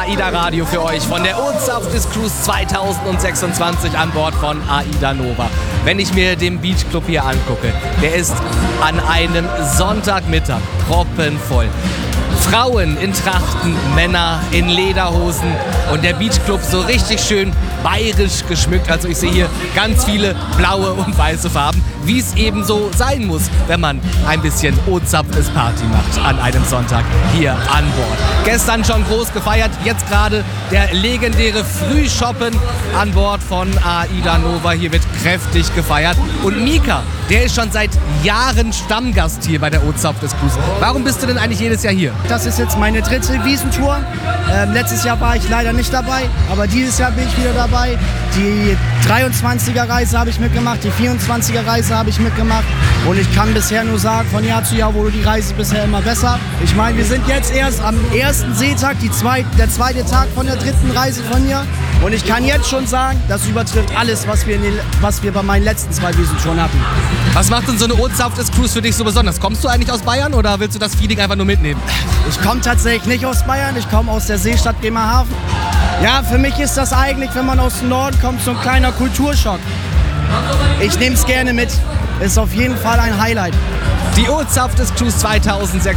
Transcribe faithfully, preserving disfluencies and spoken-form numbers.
AIDA Radio für euch von der O-Saft des Cruise zweitausendsechsundzwanzig an Bord von AIDA Nova. Wenn ich mir den Beach Club hier angucke, der ist an einem Sonntagmittag proppenvoll. Frauen in Trachten, Männer in Lederhosen und der Beach Club so richtig schön bayerisch geschmückt. Also ich sehe hier ganz viele blaue und weiße Farben, wie es eben so sein muss, wenn man ein bisschen O-Zapfes Party macht an einem Sonntag hier an Bord. Gestern schon groß gefeiert, jetzt gerade der legendäre Frühshoppen an Bord von AIDA Nova. Hier wird kräftig gefeiert. Und Mika, der ist schon seit Jahren Stammgast hier bei der O-Zapf des Cruise. Warum bist du denn eigentlich jedes Jahr hier? Das ist jetzt meine dritte Wiesentour. Ähm, letztes Jahr war ich leider nicht dabei, aber dieses Jahr bin ich wieder dabei. Die dreiundzwanziger Reise habe ich mitgemacht, die vierundzwanziger Reise habe ich mitgemacht. Und ich kann bisher nur sagen, von Jahr zu Jahr wurde die Reise bisher immer besser. Ich meine, wir sind jetzt erst am ersten Seetag, die zweit, der zweite Tag von der dritten Reise von mir. Und ich kann jetzt schon sagen, das übertrifft alles, was wir, in den, was wir bei meinen letzten zwei Wiesentouren hatten. Was macht denn so eine O-Zapf des Cruise für dich so besonders? Kommst du eigentlich aus Bayern oder willst du das Feeling einfach nur mitnehmen? Ich komme tatsächlich nicht aus Bayern, ich komme aus der Seestadt Bremerhaven. Ja, für mich ist das eigentlich, wenn man aus dem Norden kommt, so ein kleiner Kulturschock. Ich nehme es gerne mit, ist auf jeden Fall ein Highlight. Die O-Zapf des Cruise zweitausendsechsundzwanzig